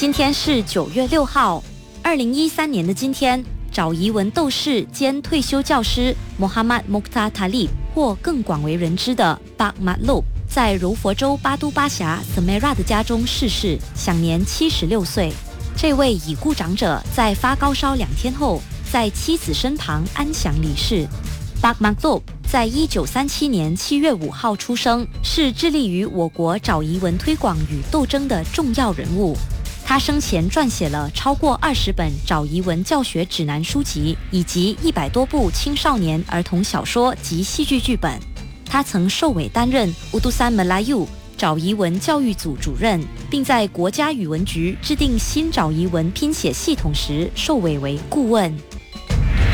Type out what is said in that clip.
今天是9月6号，2013年的今天，爪夷文斗士兼退休教师 Muhammad Mukhtar Talib 或更广为人知的 Pak Matlub 在柔佛州巴都巴辖 Semerah 的家中逝世，享年76岁。这位已故长者在发高烧2天后，在妻子身旁安详离世。Pak Matlub 在1937年7月5号出生，是致力于我国爪夷文推广与斗争的重要人物。他生前撰写了超过20本爪夷文教学指南书籍，以及100多部青少年儿童小说及戏剧剧本。他曾受委担任 Utusan Melayu 爪夷文教育组主任，并在国家语文局制定新爪夷文拼写系统时受委为顾问。